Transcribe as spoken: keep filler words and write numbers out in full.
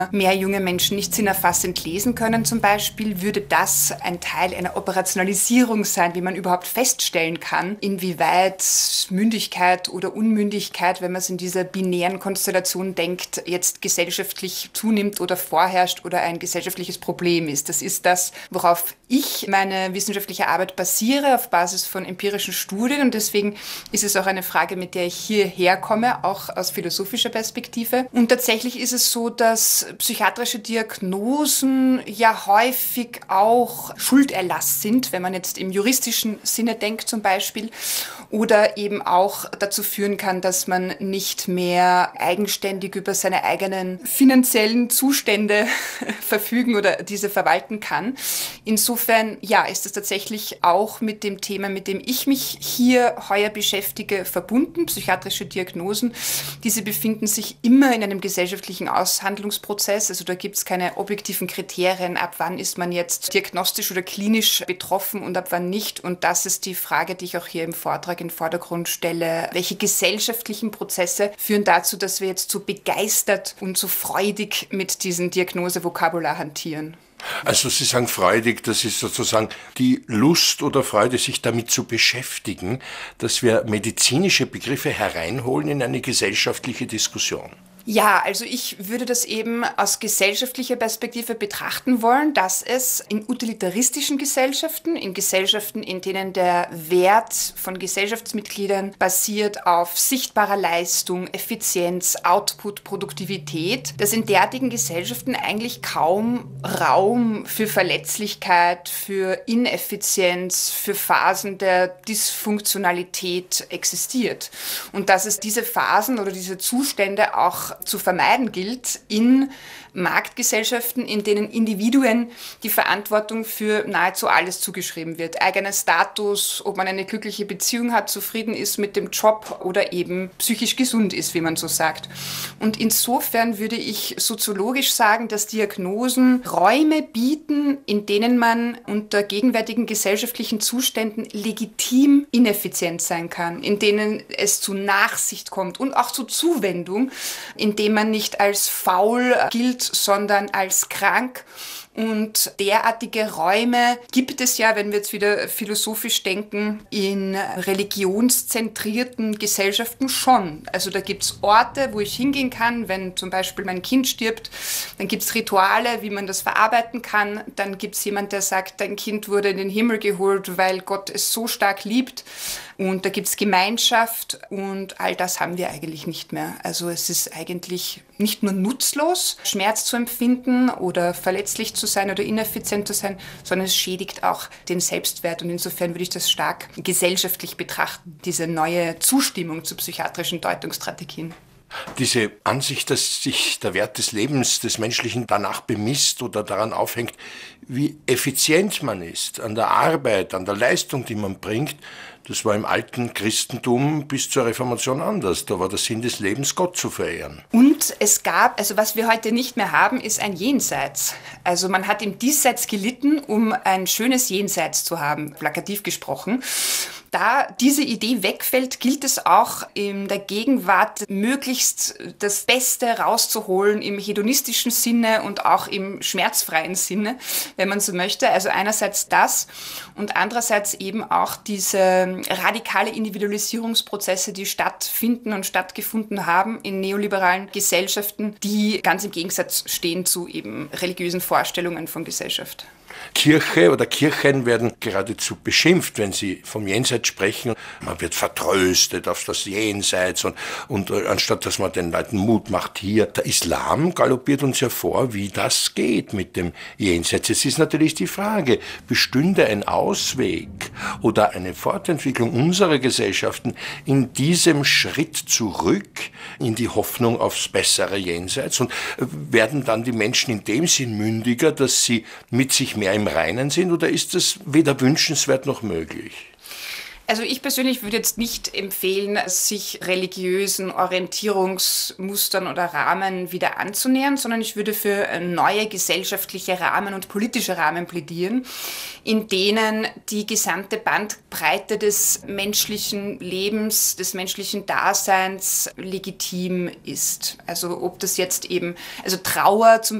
mehr junge Menschen nicht sinnerfassend lesen können zum Beispiel, würde das ein Teil einer Operationalisierung sein, wie man überhaupt feststellen kann, inwieweit Mündigkeit oder Unmündigkeit, wenn man es in dieser binären Konstellation denkt, jetzt gesellschaftlich zunimmt oder vorherrscht oder ein gesellschaftliches Problem ist. Das ist das, worauf ich meine wissenschaftliche Arbeit basiere, auf Basis von empirischen Studien, und deswegen ist es auch eine Frage, mit der ich hierher komme, auch aus philosophischer Perspektive. Und tatsächlich ist es so, dass psychiatrische Diagnosen ja häufig auch Schulderlass sind, wenn man jetzt im juristischen Sinne denkt zum Beispiel, oder eben auch dazu führen kann, dass man nicht mehr eigenständig über seine eigenen finanziellen Zustände verfügen oder diese verwalten kann. Insofern, ja, ist es tatsächlich auch mit dem Thema, mit dem ich mich hier heuer beschäftige, verbunden, psychiatrische Diagnosen. Diese befinden sich immer in einem gesellschaftlichen Aushandlungsprozess. Also da gibt es keine objektiven Kriterien, ab wann ist man jetzt diagnostisch oder klinisch betroffen und ab wann nicht. Und das ist die Frage, die ich auch hier im Vortrag in den Vordergrund stelle. Welche gesellschaftlichen Prozesse führen dazu, dass wir jetzt so begeistert und so freudig mit diesem Diagnosevokabular hantieren? Also Sie sagen freudig, das ist sozusagen die Lust oder Freude, sich damit zu beschäftigen, dass wir medizinische Begriffe hereinholen in eine gesellschaftliche Diskussion. Ja, also ich würde das eben aus gesellschaftlicher Perspektive betrachten wollen, dass es in utilitaristischen Gesellschaften, in Gesellschaften, in denen der Wert von Gesellschaftsmitgliedern basiert auf sichtbarer Leistung, Effizienz, Output, Produktivität, dass in derartigen Gesellschaften eigentlich kaum Raum für Verletzlichkeit, für Ineffizienz, für Phasen der Dysfunktionalität existiert. Und dass es diese Phasen oder diese Zustände auch zu vermeiden gilt in Marktgesellschaften, in denen Individuen die Verantwortung für nahezu alles zugeschrieben wird. Eigener Status, ob man eine glückliche Beziehung hat, zufrieden ist mit dem Job oder eben psychisch gesund ist, wie man so sagt. Und insofern würde ich soziologisch sagen, dass Diagnosen Räume bieten, in denen man unter gegenwärtigen gesellschaftlichen Zuständen legitim ineffizient sein kann, in denen es zu Nachsicht kommt und auch zu Zuwendung, in dem man nicht als faul gilt, sondern als krank. Und derartige Räume gibt es ja, wenn wir jetzt wieder philosophisch denken, in religionszentrierten Gesellschaften schon. Also da gibt es Orte, wo ich hingehen kann, wenn zum Beispiel mein Kind stirbt, dann gibt es Rituale, wie man das verarbeiten kann. Dann gibt es jemand, der sagt, dein Kind wurde in den Himmel geholt, weil Gott es so stark liebt. Und da gibt es Gemeinschaft und all das haben wir eigentlich nicht mehr. Also es ist eigentlich nicht nur nutzlos, Schmerz zu empfinden oder verletzlich zu sein oder ineffizient zu sein, sondern es schädigt auch den Selbstwert. Und insofern würde ich das stark gesellschaftlich betrachten, diese neue Zustimmung zu psychiatrischen Deutungsstrategien. Diese Ansicht, dass sich der Wert des Lebens des Menschlichen danach bemisst oder daran aufhängt, wie effizient man ist an der Arbeit, an der Leistung, die man bringt, das war im alten Christentum bis zur Reformation anders. Da war der Sinn des Lebens, Gott zu verehren. Und es gab, also was wir heute nicht mehr haben, ist ein Jenseits. Also man hat im Diesseits gelitten, um ein schönes Jenseits zu haben, plakativ gesprochen. Da diese Idee wegfällt, gilt es auch in der Gegenwart möglichst das Beste rauszuholen im hedonistischen Sinne und auch im schmerzfreien Sinne, wenn man so möchte. Also einerseits das und andererseits eben auch diese radikale Individualisierungsprozesse, die stattfinden und stattgefunden haben in neoliberalen Gesellschaften, die ganz im Gegensatz stehen zu eben religiösen Vorstellungen von Gesellschaft. Kirche oder Kirchen werden geradezu beschimpft, wenn sie vom Jenseits sprechen. Man wird vertröstet auf das Jenseits und, und anstatt dass man den Leuten Mut macht hier. Der Islam galoppiert uns ja vor, wie das geht mit dem Jenseits. Es ist natürlich die Frage, bestünde ein Ausweg oder eine Fortentwicklung unserer Gesellschaften in diesem Schritt zurück in die Hoffnung aufs bessere Jenseits und werden dann die Menschen in dem Sinn mündiger, dass sie mit sich mehr im Reinen sind, oder ist das weder wünschenswert noch möglich? Also ich persönlich würde jetzt nicht empfehlen, sich religiösen Orientierungsmustern oder Rahmen wieder anzunähern, sondern ich würde für neue gesellschaftliche Rahmen und politische Rahmen plädieren, in denen die gesamte Bandbreite des menschlichen Lebens, des menschlichen Daseins legitim ist. Also ob das jetzt eben, also Trauer zum